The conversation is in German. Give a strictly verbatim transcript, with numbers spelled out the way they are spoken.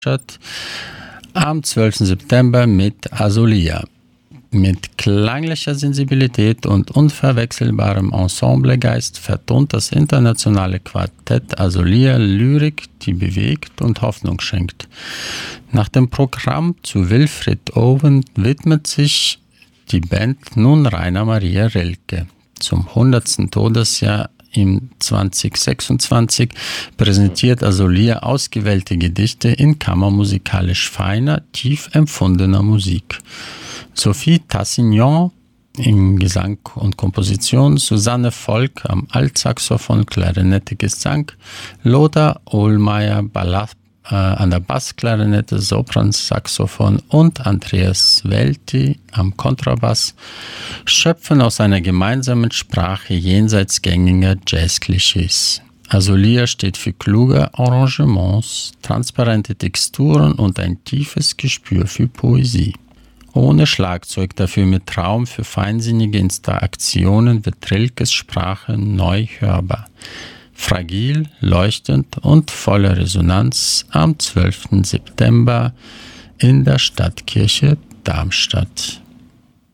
am zwölften September mit Azulia. Mit klanglicher Sensibilität und unverwechselbarem Ensemblegeist vertont das internationale Quartett Azulia Lyrik, die bewegt und Hoffnung schenkt. Nach dem Programm zu Wilfried Owen widmet sich die Band nun Rainer Maria Rilke. Zum hundertsten Todesjahr im zwanzig sechsundzwanzig präsentiert Azulia ausgewählte Gedichte in kammermusikalisch feiner, tief empfundener Musik. Sophie Tassignon im Gesang und Komposition, Susanne Volk am Altsaxophon, Klarinette, Gesang, Lothar Ohlmeier Ballast, äh, an der Bassklarinette, Sopransaxophon und Andreas Welti am Kontrabass schöpfen aus einer gemeinsamen Sprache jenseits gängiger Jazz-Klischees. Azulia steht für kluge Arrangements, transparente Texturen und ein tiefes Gespür für Poesie. Ohne Schlagzeug, dafür mit Raum für feinsinnige Interaktionen wird Rilkes Sprache neu hörbar. Fragil, leuchtend und voller Resonanz am zwölften September in der Stadtkirche Darmstadt.